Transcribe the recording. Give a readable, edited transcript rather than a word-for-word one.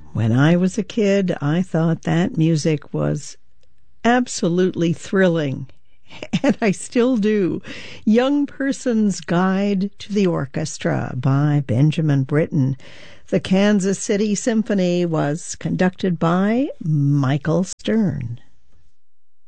When I was a kid, I thought that music was absolutely thrilling, and I still do. Young Person's Guide to the Orchestra by Benjamin Britten. The Kansas City Symphony was conducted by Michael Stern.